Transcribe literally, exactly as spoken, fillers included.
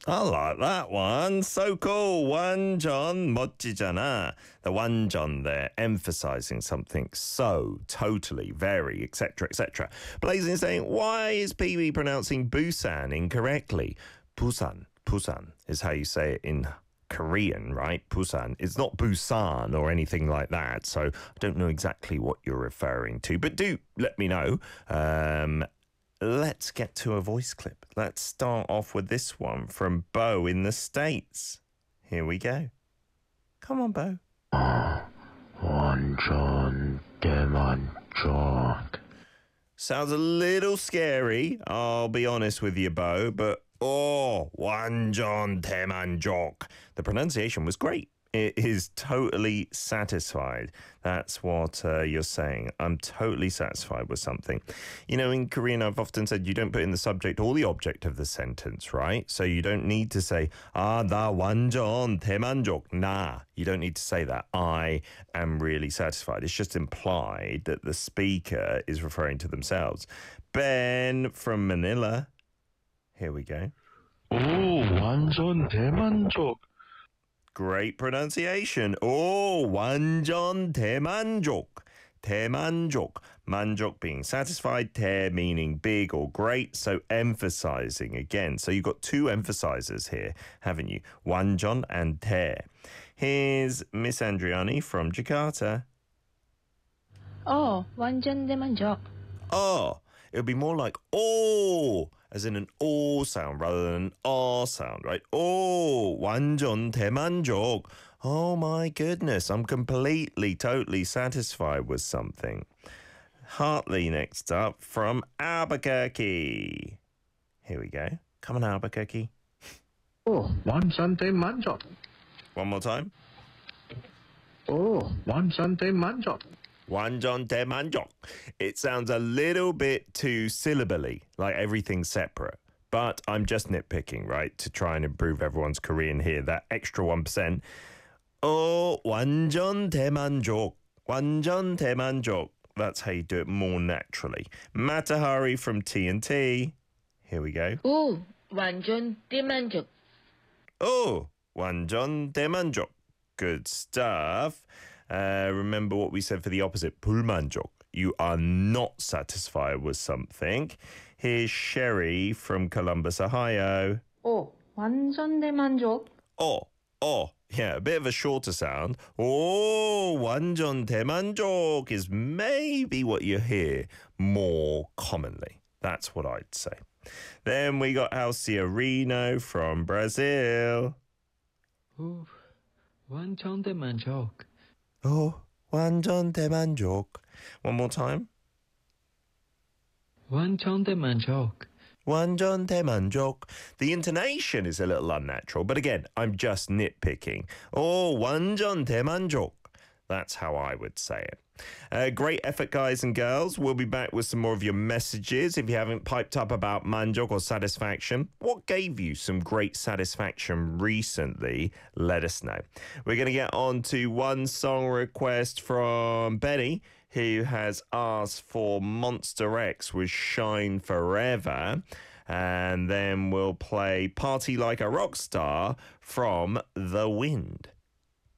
I like that one. So cool. 완전 멋지잖아. The 완전 there, emphasizing something so, totally, very, et cetera, et cetera. Blazing saying, why is P B pronouncing Busan incorrectly? Busan, Busan is how you say it in Korean, right? Busan. It's not Busan or anything like that. So I don't know exactly what you're referring to, but do let me know. Um, let's get to a voice clip. Let's start off with this one from Bo in the States. Here we go. Come on, Bo. 완전 대만족. Sounds a little scary, I'll be honest with you, Bo, but oh, 완전 대만족. The pronunciation was great. It is totally satisfied. That's what uh, you're saying. I'm totally satisfied with something. You know, in Korean, I've often said you don't put in the subject or the object of the sentence, right? So you don't need to say, 아, 나 완전 대만족. Nah, you don't need to say that. I am really satisfied. It's just implied that the speaker is referring to themselves. Ben from Manila. Here we go. 오, 완전 대만족. Great pronunciation. Oh, 완전 대만족. 대만족. 만족 being satisfied. 대 meaning big or great. So emphasizing again. So you've got two emphasizers here, haven't you? 완전 and 대. Here's Miss Andriani from Jakarta. Oh, 완전 대만족. Oh, it would be more like oh, as in an O sound rather than an R sound, right? Oh, 완전 대만족. Oh my goodness, I'm completely, totally satisfied with something. Hartley next up from Albuquerque. Here we go. Come on, Albuquerque. 오, 완전 대만족. One more time. 오, 완전 대만족. 완전 대만족. It sounds a little bit too syllable-y, like everything's separate. But I'm just nitpicking, right, to try and improve everyone's Korean here. That extra one percent. Oh, 완전 대만족. 완전 대만족. That's how you do it more naturally. Matahari from T N T. Here we go. 오, 완전 대만족. Oh, 완전 대만족. Good stuff. Uh, remember what we said for the opposite, 불만족. You are not satisfied with something. Here's Sherry from Columbus, Ohio. 오, 완전 대만족. Oh, oh, yeah, a bit of a shorter sound. Oh, 완전 대만족 is maybe what you hear more commonly. That's what I'd say. Then we got Alciarino from Brazil. 오, 완전 대만족. Oh, 완전 대만족. One more time. 완전 대만족. 완전 대만족. The intonation is a little unnatural, but again, I'm just nitpicking. Oh, 완전 대만족. That's how I would say it. Uh, great effort, guys and girls. We'll be back with some more of your messages. If you haven't piped up about manjok or satisfaction, what gave you some great satisfaction recently? Let us know. We're going to get on to one song request from Benny, who has asked for Monster X with Shine Forever. And then we'll play Party Like a Rock Star from The Wind.